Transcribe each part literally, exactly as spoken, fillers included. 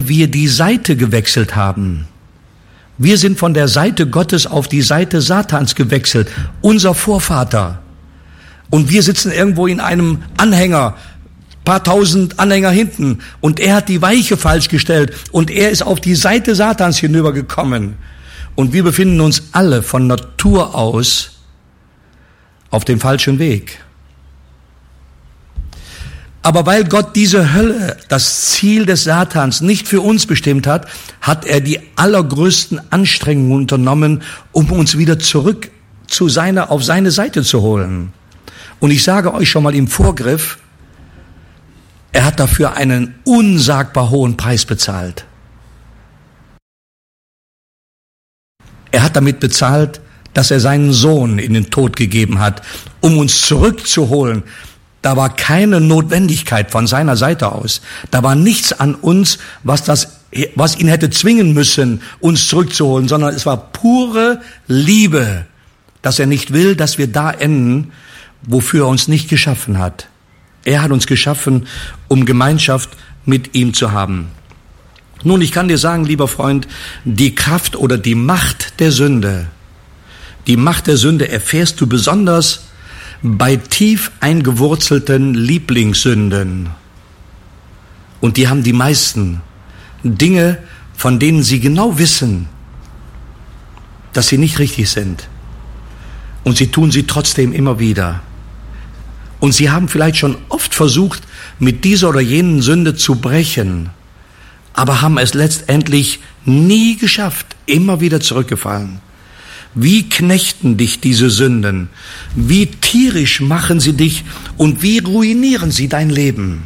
wir die Seite gewechselt haben. Wir sind von der Seite Gottes auf die Seite Satans gewechselt, unser Vorvater. Und wir sitzen irgendwo in einem Anhänger, paar tausend Anhänger hinten, und er hat die Weiche falsch gestellt und er ist auf die Seite Satans hinübergekommen. Und wir befinden uns alle von Natur aus auf dem falschen Weg. Aber weil Gott diese Hölle, das Ziel des Satans, nicht für uns bestimmt hat, hat er die allergrößten Anstrengungen unternommen, um uns wieder zurück zu seiner, auf seine Seite zu holen. Und ich sage euch schon mal im Vorgriff, er hat dafür einen unsagbar hohen Preis bezahlt. Er hat damit bezahlt, dass er seinen Sohn in den Tod gegeben hat, um uns zurückzuholen. Da war keine Notwendigkeit von seiner Seite aus. Da war nichts an uns, was das, was ihn hätte zwingen müssen, uns zurückzuholen, sondern es war pure Liebe, dass er nicht will, dass wir da enden, wofür er uns nicht geschaffen hat. Er hat uns geschaffen, um Gemeinschaft mit ihm zu haben. Nun, ich kann dir sagen, lieber Freund, die Kraft oder die Macht der Sünde, die Macht der Sünde erfährst du besonders bei tief eingewurzelten Lieblingssünden. Und die haben die meisten Dinge, von denen sie genau wissen, dass sie nicht richtig sind. Und sie tun sie trotzdem immer wieder. Und sie haben vielleicht schon oft versucht, mit dieser oder jenen Sünde zu brechen, aber haben es letztendlich nie geschafft, immer wieder zurückgefallen. Wie knechten dich diese Sünden? Wie tierisch machen sie dich und wie ruinieren sie dein Leben?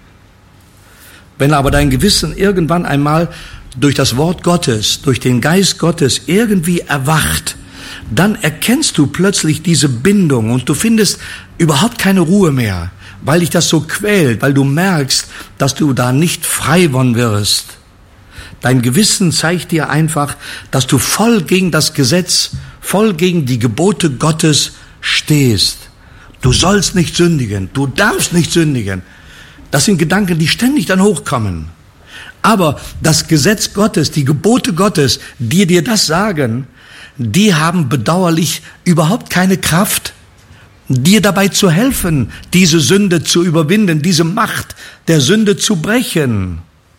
Wenn aber dein Gewissen irgendwann einmal durch das Wort Gottes, durch den Geist Gottes irgendwie erwacht, dann erkennst du plötzlich diese Bindung und du findest überhaupt keine Ruhe mehr, weil dich das so quält, weil du merkst, dass du da nicht frei von wirst. Dein Gewissen zeigt dir einfach, dass du voll gegen das Gesetz, voll gegen die Gebote Gottes stehst. Du sollst nicht sündigen, du darfst nicht sündigen. Das sind Gedanken, die ständig dann hochkommen. Aber das Gesetz Gottes, die Gebote Gottes, die dir das sagen, die haben bedauerlich überhaupt keine Kraft, dir dabei zu helfen, diese Sünde zu überwinden, diese Macht der Sünde zu brechen.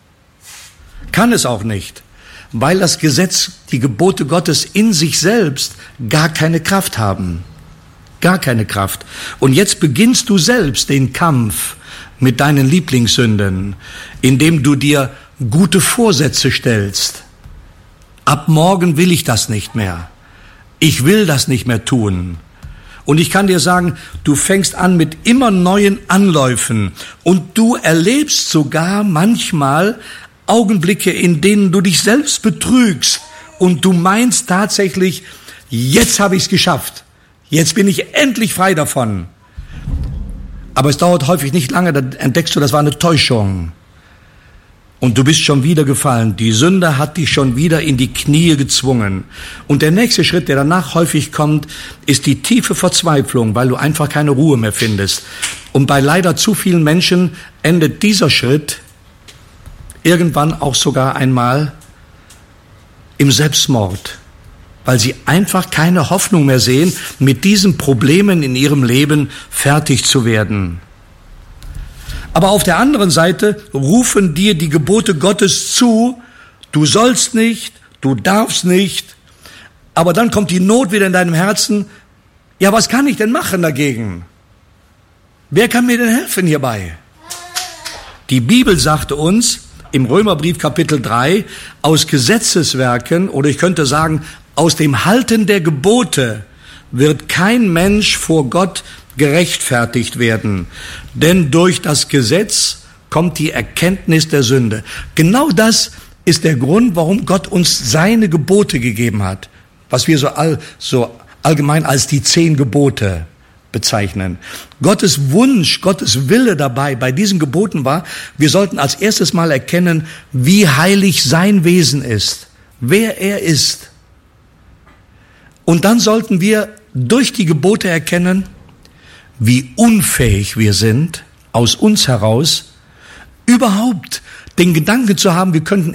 Kann es auch nicht, weil das Gesetz, die Gebote Gottes in sich selbst gar keine Kraft haben. Gar keine Kraft. Und jetzt beginnst du selbst den Kampf mit deinen Lieblingssünden, indem du dir gute Vorsätze stellst. Ab morgen will ich das nicht mehr. Ich will das nicht mehr tun. Und ich kann dir sagen, du fängst an mit immer neuen Anläufen und du erlebst sogar manchmal Augenblicke, in denen du dich selbst betrügst und du meinst tatsächlich, jetzt habe ich es geschafft, jetzt bin ich endlich frei davon. Aber es dauert häufig nicht lange, dann entdeckst du, das war eine Täuschung. Und du bist schon wieder gefallen. Die Sünde hat dich schon wieder in die Knie gezwungen. Und der nächste Schritt, der danach häufig kommt, ist die tiefe Verzweiflung, weil du einfach keine Ruhe mehr findest. Und bei leider zu vielen Menschen endet dieser Schritt irgendwann auch sogar einmal im Selbstmord, weil sie einfach keine Hoffnung mehr sehen, mit diesen Problemen in ihrem Leben fertig zu werden. Aber auf der anderen Seite rufen dir die Gebote Gottes zu, du sollst nicht, du darfst nicht, aber dann kommt die Not wieder in deinem Herzen, ja, was kann ich denn machen dagegen? Wer kann mir denn helfen hierbei? Die Bibel sagte uns, im Römerbrief Kapitel drei, aus Gesetzeswerken, oder ich könnte sagen, aus dem Halten der Gebote wird kein Mensch vor Gott gerechtfertigt werden. Denn durch das Gesetz kommt die Erkenntnis der Sünde. Genau das ist der Grund, warum Gott uns seine Gebote gegeben hat, was wir so, all, so allgemein als die zehn Gebote bezeichnen. Gottes Wunsch, Gottes Wille dabei bei diesen Geboten war, wir sollten als erstes mal erkennen, wie heilig sein Wesen ist, wer er ist. Und dann sollten wir durch die Gebote erkennen, wie unfähig wir sind, aus uns heraus, überhaupt den Gedanken zu haben, wir könnten